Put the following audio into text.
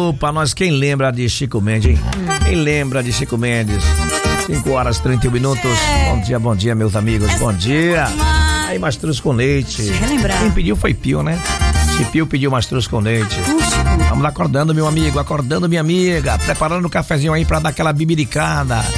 Opa, nós quem lembra de Chico Mendes, hein? Quem lembra de Chico Mendes? 5h31. Bom dia, meus amigos. Bom dia. Aí, mastruz com leite. Quem pediu foi Pio, né? Pio pediu mastruz com leite. Vamos acordando, meu amigo, acordando, minha amiga. Preparando o cafezinho aí pra dar aquela bibiricada.